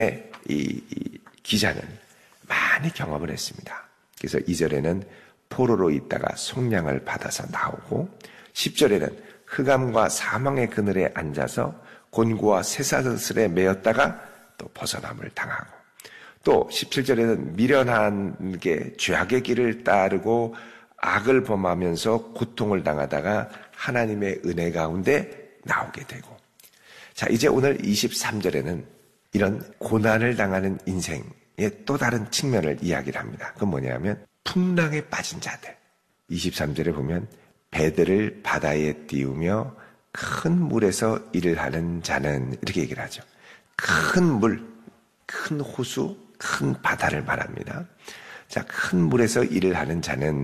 이 기자는 많이 경험을 했습니다. 그래서 2절에는 포로로 있다가 속량을 받아서 나오고 10절에는 흑암과 사망의 그늘에 앉아서 곤고와 쇠사슬에 매였다가 또 벗어남을 당하고 또 17절에는 미련한 게 죄악의 길을 따르고 악을 범하면서 고통을 당하다가 하나님의 은혜 가운데 나오게 되고 자 이제 오늘 23절에는 이런 고난을 당하는 인생의 또 다른 측면을 이야기를 합니다. 그건 뭐냐면 풍랑에 빠진 자들 23절에 보면 배들을 바다에 띄우며 큰 물에서 일을 하는 자는 이렇게 얘기를 하죠. 큰 물, 큰 호수, 큰 바다를 말합니다. 자, 큰 물에서 일을 하는 자는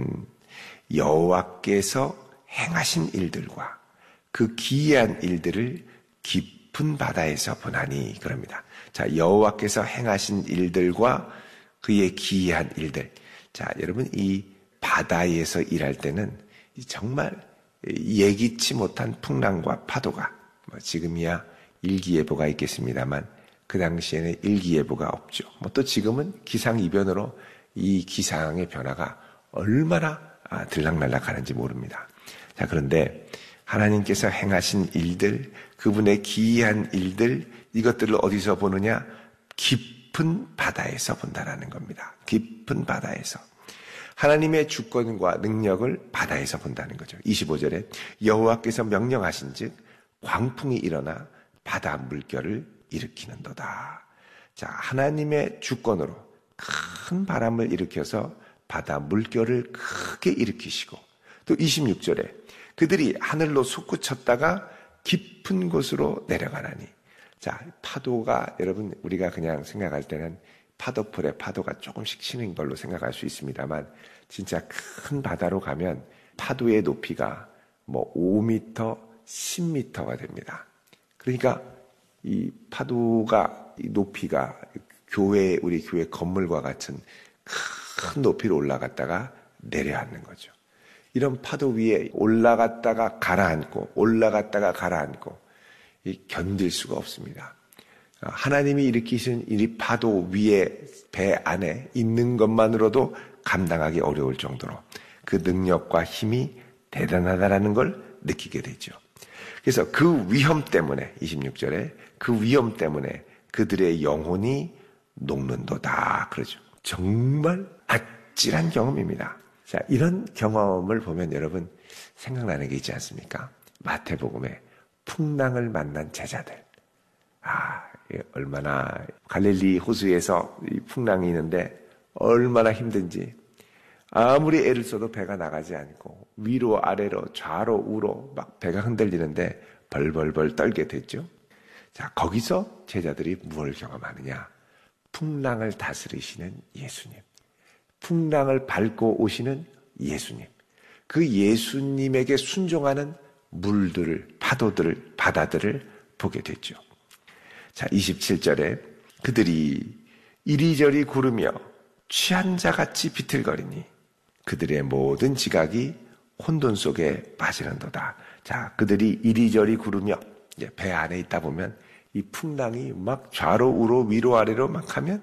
여호와께서 행하신 일들과 그 기이한 일들을 깊은 바다에서 보나니 그럽니다. 자, 여호와께서 행하신 일들과 그의 기이한 일들. 자, 여러분 이 바다에서 일할 때는 정말 예기치 못한 풍랑과 파도가 지금이야 일기예보가 있겠습니다만 그 당시에는 일기예보가 없죠. 또 지금은 기상이변으로 이 기상의 변화가 얼마나 들락날락하는지 모릅니다. 자, 그런데 하나님께서 행하신 일들, 그분의 기이한 일들, 이것들을 어디서 보느냐? 깊은 바다에서 본다라는 겁니다. 깊은 바다에서. 하나님의 주권과 능력을 바다에서 본다는 거죠. 25절에 여호와께서 명령하신 즉 광풍이 일어나 바다 물결을 일으키는도다. 자, 하나님의 주권으로 큰 바람을 일으켜서 바다 물결을 크게 일으키시고 또 26절에 그들이 하늘로 솟구쳤다가 깊은 곳으로 내려가나니 자, 파도가 여러분 우리가 그냥 생각할 때는 파도풀에 파도가 조금씩 치는 걸로 생각할 수 있습니다만 진짜 큰 바다로 가면 파도의 높이가 5m, 10m가 됩니다. 그러니까 이 파도가 이 높이가 우리 교회 건물과 같은 큰 높이로 올라갔다가 내려앉는 거죠. 이런 파도 위에 올라갔다가 가라앉고 올라갔다가 가라앉고 견딜 수가 없습니다. 하나님이 일으키신 이 파도 위에 배 안에 있는 것만으로도 감당하기 어려울 정도로 그 능력과 힘이 대단하다라는 걸 느끼게 되죠. 그래서 그 위험 때문에 26절에 그 위험 때문에 그들의 영혼이 녹는도다 그러죠. 정말 아찔한 경험입니다. 자, 이런 경험을 보면 여러분 생각나는 게 있지 않습니까? 마태복음에 풍랑을 만난 제자들. 얼마나 갈릴리 호수에서 이 풍랑이 있는데 얼마나 힘든지 아무리 애를 써도 배가 나가지 않고 위로 아래로 좌로 우로 막 배가 흔들리는데 벌벌벌 떨게 됐죠. 자, 거기서 제자들이 무엇을 경험하느냐? 풍랑을 다스리시는 예수님. 풍랑을 밟고 오시는 예수님. 그 예수님에게 순종하는 물들을, 파도들을, 바다들을 보게 됐죠. 자, 27절에 그들이 이리저리 구르며 취한 자같이 비틀거리니 그들의 모든 지각이 혼돈 속에 빠지는도다. 자, 그들이 이리저리 구르며 배 안에 있다 보면 이 풍랑이 막 좌로 우로 위로 아래로 막 하면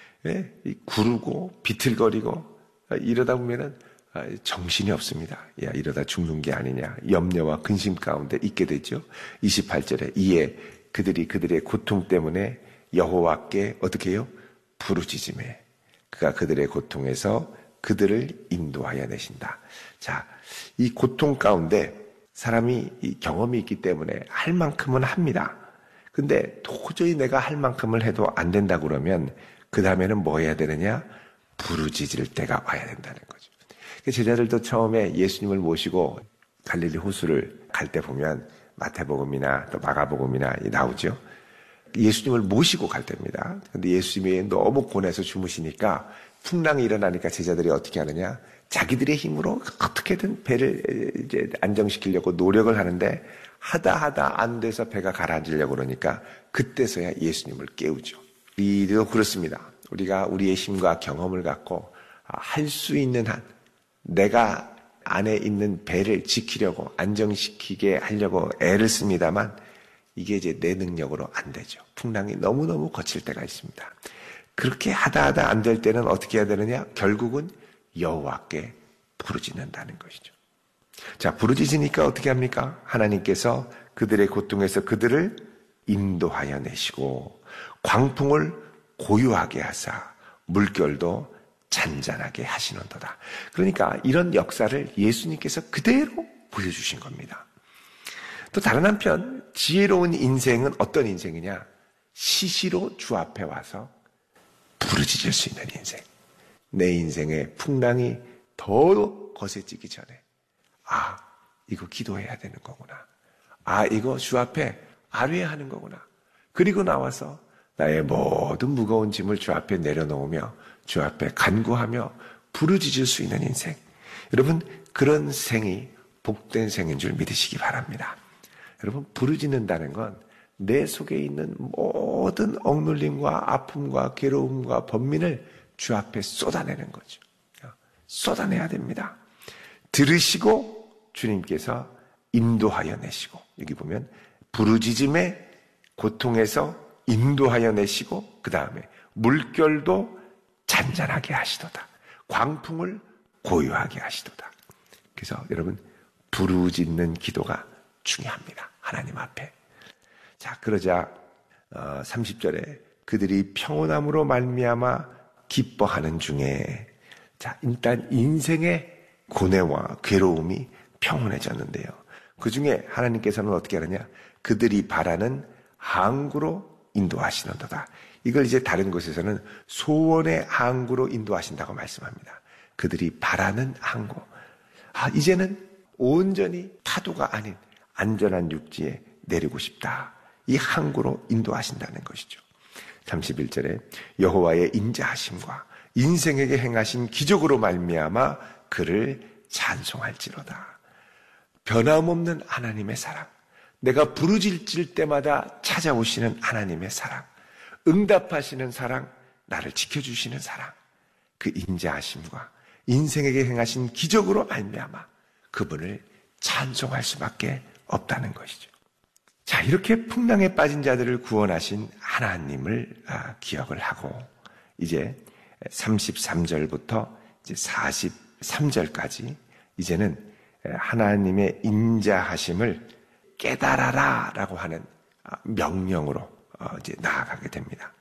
구르고 비틀거리고 이러다 보면은 정신이 없습니다. 야, 이러다 죽는 게 아니냐 염려와 근심 가운데 있게 되죠. 28절에 이에 그들이 그들의 고통 때문에 여호와께 어떻게 해요? 부르짖으매 그가 그들의 고통에서 그들을 인도하여 내신다. 자, 이 고통 가운데 사람이 이 경험이 있기 때문에 할 만큼은 합니다. 근데 도저히 내가 할 만큼을 해도 안 된다 그러면 그 다음에는 뭐 해야 되느냐? 부르짖을 때가 와야 된다는 거죠. 제자들도 처음에 예수님을 모시고 갈릴리 호수를 갈 때 보면 마태복음이나 또 마가복음이나 나오죠. 예수님을 모시고 갈 때입니다. 근데 예수님이 너무 고뇌해서 주무시니까 풍랑이 일어나니까 제자들이 어떻게 하느냐? 자기들의 힘으로 어떻게든 배를 이제 안정시키려고 노력을 하는데 하다 안 돼서 배가 가라앉으려고 그러니까 그때서야 예수님을 깨우죠. 우리도 그렇습니다. 우리가 우리의 힘과 경험을 갖고 할 수 있는 한 내가 안에 있는 배를 지키려고 안정시키게 하려고 애를 씁니다만 이게 이제 내 능력으로 안 되죠. 풍랑이 너무너무 거칠 때가 있습니다. 그렇게 하다 안 될 때는 어떻게 해야 되느냐? 결국은 여호와께 부르짖는다는 것이죠. 자, 부르짖으니까 어떻게 합니까? 하나님께서 그들의 고통에서 그들을 인도하여 내시고 광풍을 고요하게 하사 물결도 잔잔하게 하시는도다. 그러니까 이런 역사를 예수님께서 그대로 보여주신 겁니다. 또 다른 한편 지혜로운 인생은 어떤 인생이냐? 시시로 주 앞에 와서 부르짖을 수 있는 인생. 내 인생의 풍랑이 더 거세지기 전에 이거 기도해야 되는 거구나. 이거 주 앞에 아뢰야 하는 거구나. 그리고 나와서 나의 모든 무거운 짐을 주 앞에 내려놓으며 주 앞에 간구하며 부르짖을 수 있는 인생. 여러분, 그런 생이 복된 생인 줄 믿으시기 바랍니다. 여러분, 부르짖는다는 건 내 속에 있는 모든 억눌림과 아픔과 괴로움과 번민을 주 앞에 쏟아내는 거죠. 쏟아내야 됩니다. 들으시고 주님께서 인도하여 내시고, 여기 보면 부르짖음의 고통에서 인도하여 내시고, 그 다음에 물결도 잔잔하게 하시도다. 광풍을 고요하게 하시도다. 그래서 여러분, 부르짖는 기도가 중요합니다. 하나님 앞에. 자, 그러자 30절에 그들이 평온함으로 말미암아 기뻐하는 중에, 자, 일단 인생의 고뇌와 괴로움이 평온해졌는데요. 그 중에 하나님께서는 어떻게 하느냐? 그들이 바라는 항구로 인도하시는도다. 이걸 이제 다른 곳에서는 소원의 항구로 인도하신다고 말씀합니다. 그들이 바라는 항구. 이제는 온전히 파도가 아닌 안전한 육지에 내리고 싶다. 이 항구로 인도하신다는 것이죠. 31절에 여호와의 인자하심과 인생에게 행하신 기적으로 말미암아 그를 찬송할지로다. 변함없는 하나님의 사랑, 내가 부르짖을 때마다 찾아오시는 하나님의 사랑, 응답하시는 사랑, 나를 지켜주시는 사랑, 그 인자하심과 인생에게 행하신 기적으로 말미암아 그분을 찬송할 수밖에 없다는 것이죠. 자, 이렇게 풍랑에 빠진 자들을 구원하신 하나님을 기억을 하고, 이제 33절부터 이제 43절까지 이제는 하나님의 인자하심을 깨달아라 라고 하는 명령으로 이제 나아가게 됩니다.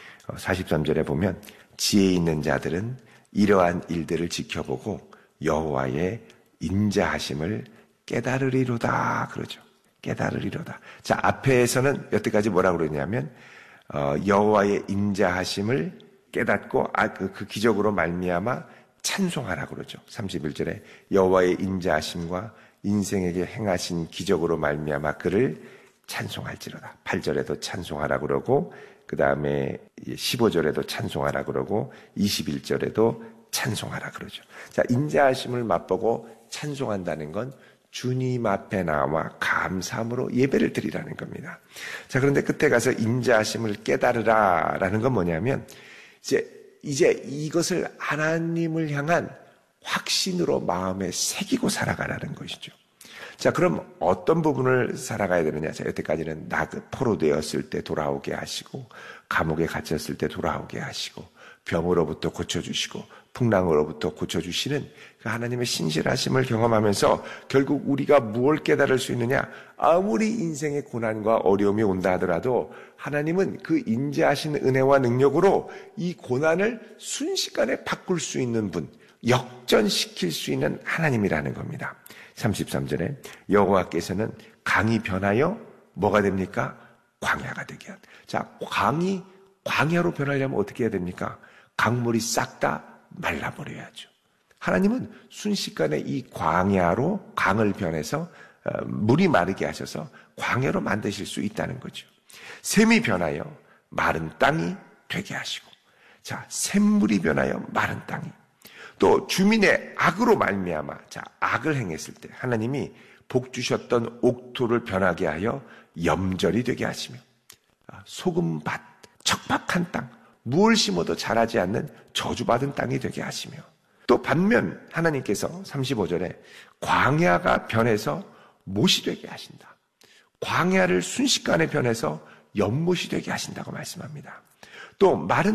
43절에 보면 지혜 있는 자들은 이러한 일들을 지켜보고 여호와의 인자하심을 깨달으리로다 그러죠. 깨달으리로다. 자, 앞에서는 여태까지 뭐라고 그러냐면 여호와의 인자하심을 깨닫고 그 기적으로 말미암아 찬송하라 그러죠. 31절에 여호와의 인자하심과 인생에게 행하신 기적으로 말미암아 그를 찬송할지로다. 8절에도 찬송하라 그러고, 그 다음에 15절에도 찬송하라 그러고 21절에도 찬송하라 그러죠. 자, 인자하심을 맛보고 찬송한다는 건 주님 앞에 나와 감사함으로 예배를 드리라는 겁니다. 자, 그런데 그때 가서 인자하심을 깨달으라라는 건 뭐냐면 이제 이것을 하나님을 향한 확신으로 마음에 새기고 살아가라는 것이죠. 자, 그럼 어떤 부분을 살아가야 되느냐? 자, 여태까지는 포로되었을 때 돌아오게 하시고, 감옥에 갇혔을 때 돌아오게 하시고, 병으로부터 고쳐주시고, 풍랑으로부터 고쳐주시는 그 하나님의 신실하심을 경험하면서 결국 우리가 무엇을 깨달을 수 있느냐? 아무리 인생의 고난과 어려움이 온다 하더라도 하나님은 그 인자하신 은혜와 능력으로 이 고난을 순식간에 바꿀 수 있는 분, 역전시킬 수 있는 하나님이라는 겁니다. 33절에 여호와께서는 강이 변하여 뭐가 됩니까? 광야가 되게 한. 자, 강이 광야로 변하려면 어떻게 해야 됩니까? 강물이 싹 다 말라버려야죠. 하나님은 순식간에 이 광야로 강을 변해서 물이 마르게 하셔서 광야로 만드실 수 있다는 거죠. 샘이 변하여 마른 땅이 되게 하시고, 자, 샘물이 변하여 마른 땅이, 또 주민의 악으로 말미암아, 자, 악을 행했을 때 하나님이 복 주셨던 옥토를 변하게 하여 염절이 되게 하시며, 소금밭, 척박한 땅, 무엇을 심어도 자라지 않는 저주받은 땅이 되게 하시며, 또 반면 하나님께서 35절에 광야가 변해서 못이 되게 하신다. 광야를 순식간에 변해서 연못이 되게 하신다고 말씀합니다. 또 마른